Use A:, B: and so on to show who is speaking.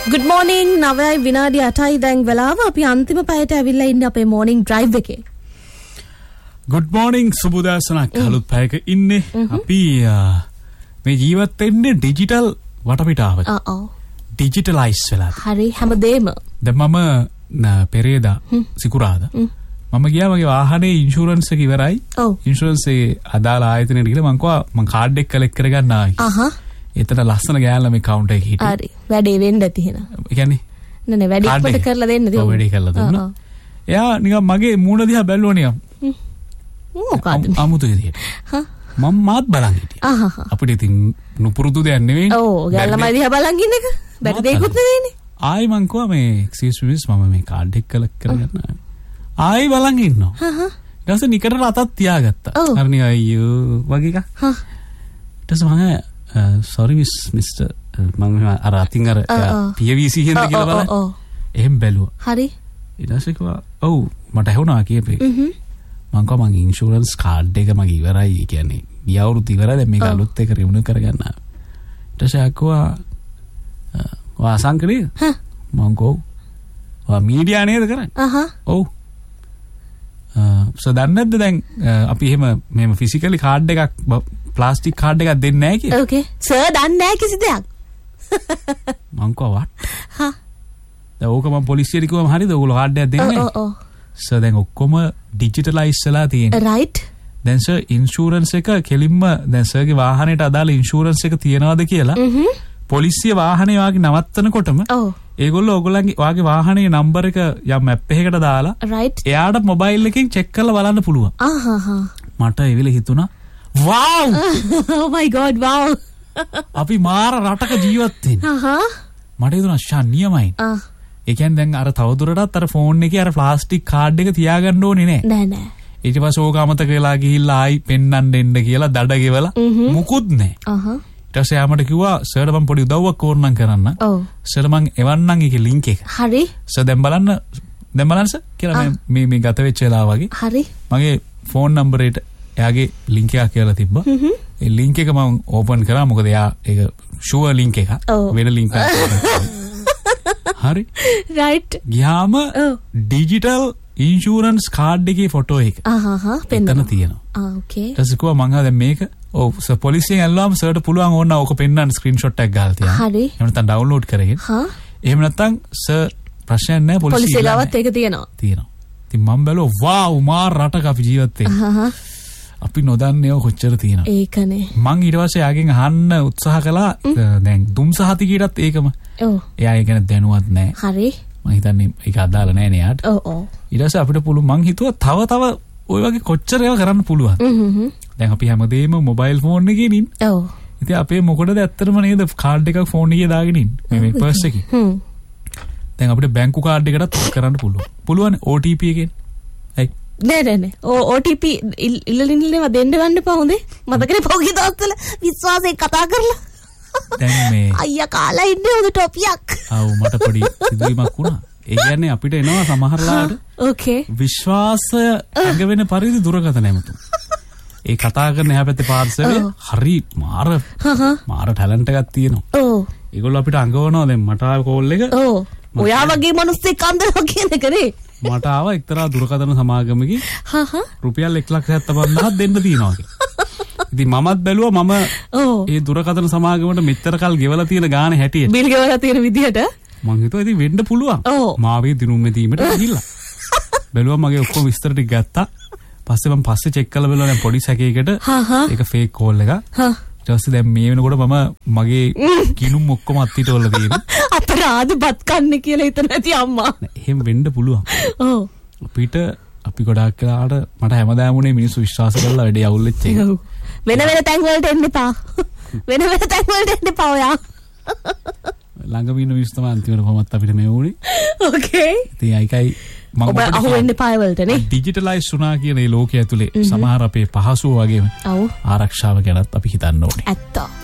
A: Good morning. නවයි විනාඩි 8යි දැන් වෙලාව. අපි අන්තිම පැයට ඇවිල්ලා ඉන්නේ අපේ morning drive එකේ.
B: Good morning සුබෝදෑසනක් අලුත් පැයක ඉන්නේ. අපි මේ ජීවත් වෙන්නේ ඩිජිටල් වටපිටාවක. ඩිජිටලයිස් වෙලා.
A: හරි හැමදේම.
B: දැන් මම පෙරේදා සිකුරාදා මම ගියා මගේ වාහනේ ඉන්ෂුරන්ස් එක ඉවරයි. ඉන්ෂුරන්ස් එකේ අදාළ ආයතනයට ගිහලා මං කිව්වා මං කාඩ් එක කලෙක්ට් කරගන්න ආවා. එතන ලස්සන ගෑනලා මේ කවුන්ටර් එකේ හිටියා. හරි. වැඩේ වෙන්න ඇති එහෙනම්. ඒ කියන්නේ
A: නෑ වැඩි ඉක්මනට කරලා දෙන්න තියුණා. ඔව් වැඩි කරලා දුන්නා.
B: එයා නිකන් මගේ මූණ දිහා බැලුවා නිකන්. මොකද්ද? අමුතු විදියට. හා මම මාත් බලන් හිටියා. අපිට ඉතින් නුපුරුදු දෙයක් නෙවෙයි.
A: ඔව් ගෑනලා දිහා බලන් ඉන්න එක. බැරි දෙයක්වත් නෙවෙයිනේ.
B: ආයි මං කිව්වා මේ excuse me මම මේ කාඩ් එක කලෙක්ට් කරගන්න. ආයි බලන් ඉන්නවා. ඊට පස්සේ නිකට රතක් තියාගත්තා. හරි නිකන් අයියෝ වගේ එකක්. හා ඊට පස්සේ මම sorry Mr. මම අර අතින් අර PVC හින්දා කියලා බලන්න. එහෙම බැලුවා. හරි. ඊට පස්සේ කිව්වා ඔව් මට ඇහුණා කියපේ. මං කිව්වා මං ඉන්ෂුරන්ස් කාඩ් එක මගේ ඉවරයි. ඒ කියන්නේ ගිය අවුරුද්ද ඉවරයි. දැන් මේක අලුත් එක රිනිව් කරගන්න. ඊට පස්සේ අක්කවා වාසංකලේ මං කිව්වා ඔයා මීඩියා නේද කරන්නේ? ඔව්. සෝ දන්නේ නැද්ද දැන් අපි එහෙම මේම ෆිසිකලි කාඩ් එකක් ප්ලාස්ටික් කාඩ් එකක් දෙන්නේ නැහැ කියලා.
A: ඕකේ. සර් දන්නේ නැහැ කිසි දෙයක්.
B: මං කිව්වා what? හා. දැන් ඕක මම පොලිසියට කිව්වම හරියද? ඔයගොල්ලෝ කාඩ් එකක් දෙන්නේ නැහැ. ඔව්. සර් දැන් ඔක්කොම ඩිජිටලයිස් වෙලා තියෙනවා. රයිට්. දැන් සර් ඉන්ෂුරන්ස් එක කෙලින්ම දැන් සර්ගේ වාහනේට අදාළ ඉන්ෂුරන්ස් එක තියනවාද කියලා පොලිසිය වාහනේ වාගේ නවත්තනකොටම ඒගොල්ලෝ ඔයගොල්ලන්ගේ වාගේ වාහනේ නම්බර් එක යම් මැප් එකකට දාලා එයාට මොබයිල් එකෙන් චෙක් කරලා බලන්න පුළුවන්. මට ඒ වෙලේ හිතුණා wow
A: oh my god wow
B: අපි මාර රටක ජීවත් වෙන්නේ. මට හිතුණා ෂා නියමයි. ඒ කියන්නේ දැන් අර තවදුරටත් අර ෆෝන් එකේ අර ප්ලාස්ටික් කාඩ් එක තියාගන්න ඕනේ නෑ.
A: නෑ.
B: ඊට පස්සේ ඕක අමතක වෙලා ගිහිල්ලා ආයි පෙන්නන්න දෙන්න කියලා දඩ ගෙවලා මුකුත් නෑ. ඊට පස්සේ යාමට කිව්වා සර්ට මම පොඩි උදව්වක් ඕනනම් කරන්න. ඔව්. සර් මම එවන්නම් ඒකේ ලින්ක් එක. හරි. සර් දැන් බලන්න සර් කියලා මේ ගත වෙච්ච වෙලාව වගේ. හරි. මගේ ෆෝන් නම්බරේට එයාගේ ලින්ක් එකක් කියලා තිබ්බා. ඒ ලින්ක් එක මම ඕපන් කරා මොකද එයා ඒක ෂුවර් ලින්ක් එකක්. වෙන ලින්ක් එකක්. හරි. රයිට්. ගියාම ඩිජිටල් ඉන්ෂුරන්ස් කාඩ් එකේ ෆොටෝ එක. පෙන්නන තියෙනවා. ඕකේ. ඊට පස්සේ කිව්වා මං දැන් මේක ඔව් සර් පොලිසියෙන් ඇල්ලුවාම සර්ට පුළුවන් ඕන ඕක පෙන්නන්න ස්ක්‍රීන්ෂොට් එකක් ගහලා තියන්න. හරි. එහෙම නැත්නම් ඩවුන්ලෝඩ් කරගෙන. හා. එහෙම නැත්නම් සර් ප්‍රශ්නයක් නැහැ
A: පොලිසිය ගාවත් ඒක තියෙනවා.
B: තියෙනවා. ඉතින් මම බැලුවා වාව් මාර රටක අපි ජීවත් වෙන්නේ. අපි නොදන්නේ කොච්චර තියෙනවද? ඒකනේ. මං ඊට පස්සේ යාගෙන් අහන්න උත්සාහ කළා දැන් දුම් සහතිකයටත් ඒකම. ඔව්. එයා ඒක ගැන දැනුවත් නැහැ. හරි. මං හිතන්නේ ඒක අදාළ නැහැ නේ යාට. ඔව් ඔව්. ඊට පස්සේ අපිට පුළුවන් මං හිතුවා තව ওই වගේ කොච්චර ඒවා කරන්න පුළුවන්. දැන් අපි හැමදේම මොබයිල් ෆෝන් එකේ ඉන්නේ. ඔව්. ඉතින් අපේ මොකටද ඇත්තටම නේද කාඩ් එකක් ෆෝන් එකේ දාගෙන ඉන්නේ. මේ පර්ස් එකේ. දැන් අපිට බැංකු කාඩ් එකටත් කරන්න පුළුවන්. පුළුවන් OTP එකෙන්. හයි.
A: නෑ. OTP ඉල්ලන්නේ දෙන්න ගන්න එපා හොඳේ. මතකනේ පොකේ දවස්වල විශ්වාසයෙන් කතා කරලා.
B: දැන් මේ
A: අයියා කාලා ඉන්නේ හොඳ ටොපියක්.
B: ආව් මට පොඩි සිදුවීමක් වුණා. ඒ කියන්නේ අපිට එනවා සමහරලාට
A: ඕකේ
B: විශ්වාසය අග වෙන පරිදි දුරකථන නැමතු. ඒ කතා කරන එහා පැත්තේ පාර්සලේ හරි මාර ටැලන්ට් එකක් තියෙනවා. ඔව්. ඒගොල්ලෝ අපිට අඟවනවා දැන් මට ආව කෝල් එක. ඔව්. ඔයා වගේ මිනිස්සෙක් අන්දනවා කියන එක නේ. මට ආව එක්තරා දුරකථන සමාගමකින් රුපියල් 1,75,000ක් දෙන්න තියෙනවා කියලා. ඉතින් මමත් බැලුවා මම ඒ දුරකථන සමාගමට මෙච්චර කල් ගෙවලා තියෙන ගාන හැටියට.
A: බිල් ගෙවලා තියෙන විදිහට
B: මං හිතුවා ඉතින් වෙන්න පුළුවන්. මාවේ දිනුම් මෙතීමට ගිහිල්ලා. බැලුවා මගේ ඔක්කොම විස්තර ටික ගත්තා. පස්සේ මම චෙක් කරලා බලනවා දැන් පොඩි සැකයකට ඒක ෆේක් කෝල් එකක්. ඊට පස්සේ දැන් මේ වෙනකොට මම මගේ කිනුම් ඔක්කොම අත්තිට වල තියෙනවා.
A: අපරාධ බත් කන්නේ කියලා හිතන ඇති අම්මා.
B: එහෙම වෙන්න පුළුවන්. ඔව්. අපි ගොඩාක් වෙලාවට මට හැමදාම උනේ මිනිස්සු විශ්වාස කරලා වැඩේ අවුල් වෙච්ච එක.
A: වෙන තැන් වලට එන්න එපා. වෙන තැන් වලට එන්න එපා ඔයා.
B: ළඟම ඉන්න මිනිස්සු තමයි අන්තිමට කොහොමත් අපිට මේ වුනේ.
A: ඕකේ.
B: ඉතින් ඒකයි
A: ඔබ අහුවෙන්න එපා වලට නේ.
B: ඩිජිටලයිස් වුණා කියන මේ ලෝකයේ ඇතුලේ සමහර අපේ පහසුව වගේම ආරක්ෂාව ගැනත් අපි හිතන්න ඕනේ.
A: ඇත්ත.